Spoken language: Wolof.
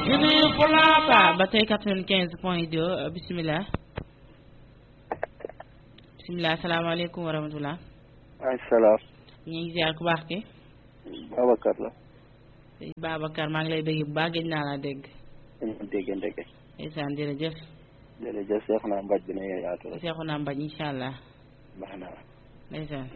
ba tey 95.2 bisimilah. bisimilah salaamaaleykum wa rahmatulah. asalaam. ñu ngi ziar ku baax ki. Babacar la. Babacar maa ngi lay bëgg bu baax gëj naa laa dégg. dégg. ndeysaan jërëjëf. jërëjëf Seexuna Mbaj bi ne yaatu la. Seexuna Mbaj incha allah. baax na. ndeysaan.